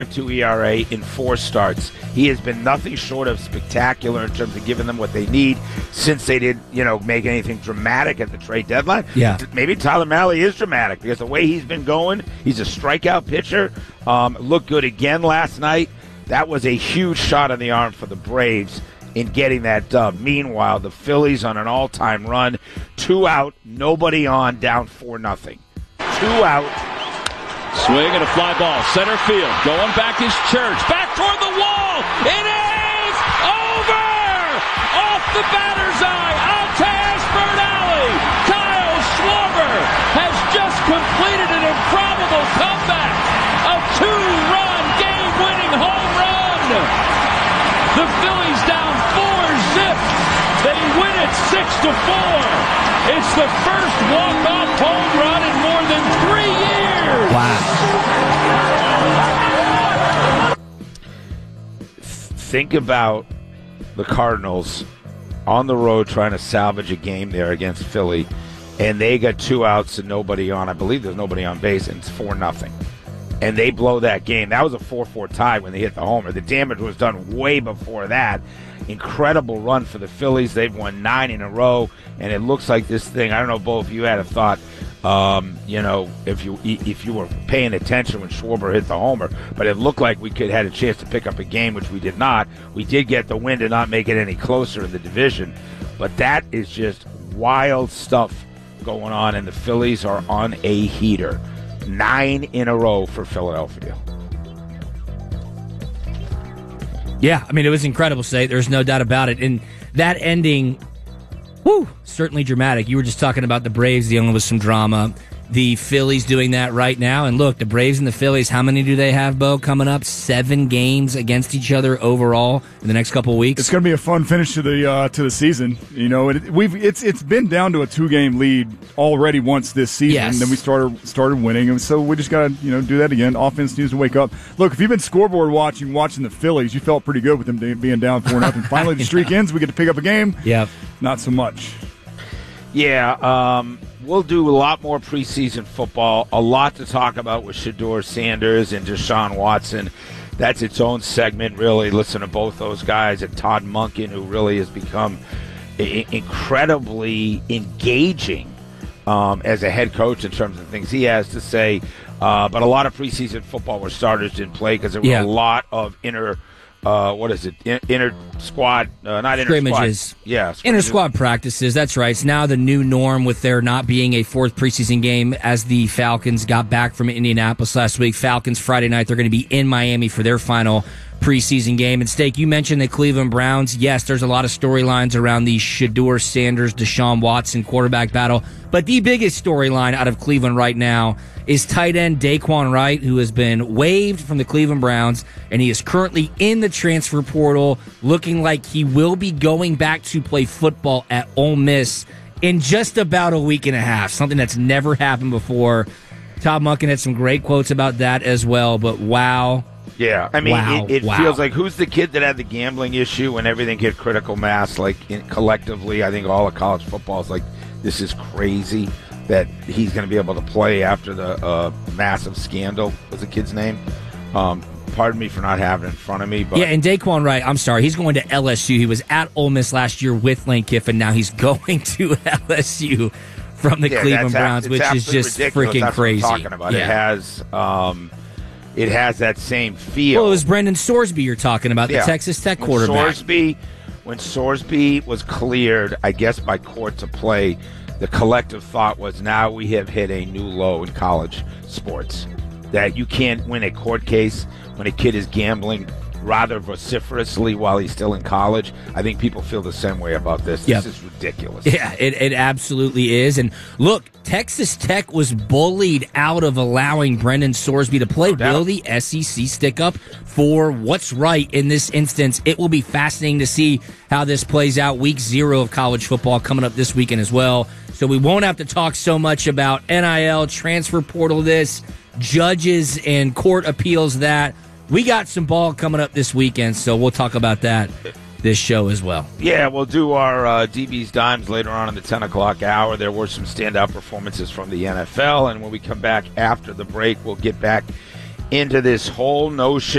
2 ERA in 4 starts. He has been nothing short of spectacular in terms of giving them what they need since they didn't, make anything dramatic at the trade deadline. Yeah. Maybe Tyler Mahle is dramatic because the way he's been going, he's a strikeout pitcher. Looked good again last night. That was a huge shot in the arm for the Braves in getting that dub. Meanwhile, the Phillies on an all-time run, 2 out, nobody on, down 4-0. 2 out. Swing and a fly ball, center field, going back is Church, back toward the wall, it is over! Off the batter's eye, out to Ashburn Alley, Kyle Schwarber has just completed an improbable comeback, a 2-run game-winning home run! The Phillies down 4-0, they win it 6-4, it's the first walk-off home run in more than 3 years! Wow. Think about the Cardinals on the road trying to salvage a game there against Philly, and they got 2 outs and nobody on. I believe there's nobody on base, and it's 4-0. And they blow that game. That was a 4-4 tie when they hit the homer. The damage was done way before that. Incredible run for the Phillies. They've won 9 in a row, and it looks like this thing, I don't know, Bo, if you had a thought, if you were paying attention when Schwarber hit the homer, but it looked like we had a chance to pick up a game, which we did not. We did get the win to not make it any closer in the division, but that is just wild stuff going on, and the Phillies are on a heater. 9 in a row for Philadelphia. Yeah, I mean, it was incredible, State. There's no doubt about it. And that ending, certainly dramatic. You were just talking about the Braves dealing with some drama. The Phillies doing that right now. And look, the Braves and the Phillies, how many do they have, Bo, coming up? 7 games against each other overall in the next couple of weeks. It's going to be a fun finish to the season. It's been down to a 2-game lead already once this season. Yes. Then we started winning, and so we just got to do that again. Offense needs to wake up. Look, if you've been scoreboard watching the Phillies, you felt pretty good with them being down 4-0. Finally, the streak ends. We get to pick up a game. Yeah, not so much. Yeah. We'll do a lot more preseason football, a lot to talk about with Shedeur Sanders and Deshaun Watson. That's its own segment, really. Listen to both those guys, and Todd Monken, who really has become incredibly engaging as a head coach in terms of things he has to say. But a lot of preseason football where starters didn't play because there were a lot of inter squad, not scrimmages. Squad. Yeah, inter squad practices. That's right. It's now the new norm with there not being a 4th preseason game as the Falcons got back from Indianapolis last week. Falcons Friday night. They're going to be in Miami for their final preseason game. And Steak, you mentioned the Cleveland Browns. Yes, there's a lot of storylines around the Shedeur Sanders, Deshaun Watson quarterback battle. But the biggest storyline out of Cleveland right now is tight end Daquan Wright, who has been waived from the Cleveland Browns, and he is currently in the transfer portal, looking like he will be going back to play football at Ole Miss in just about a week and a half, something that's never happened before. Todd Monken had some great quotes about that as well, but wow. Yeah, I mean, it feels like, who's the kid that had the gambling issue when everything hit critical mass? Collectively, I think all of college football is like, this is crazy that he's going to be able to play after the massive scandal. What's the kid's name? Pardon me for not having it in front of me. But. Yeah, and Daquan Wright, I'm sorry, he's going to LSU. He was at Ole Miss last year with Lane Kiffin. Now he's going to LSU from the Cleveland Browns, which is just ridiculous. Freaking that's crazy. What I'm talking about. Yeah. It has that same feel. Well, it was Brendan Sorsby you're talking about, the Texas Tech quarterback. When Sorsby was cleared, I guess, by court to play, the collective thought was, now we have hit a new low in college sports. That you can't win a court case when a kid is gambling rather vociferously while he's still in college. I think people feel the same way about this. This is ridiculous. Yeah, it absolutely is. And look, Texas Tech was bullied out of allowing Brendan Sorsby to play. Will the SEC stick up for what's right in this instance? It will be fascinating to see how this plays out. Week 0 of college football coming up this weekend as well. So we won't have to talk so much about NIL, transfer portal this, judges and court appeals that. We got some ball coming up this weekend, so we'll talk about that this show as well. Yeah, we'll do our DB's Dimes later on in the 10 o'clock hour. There were some standout performances from the NFL, and when we come back after the break, we'll get back into this whole notion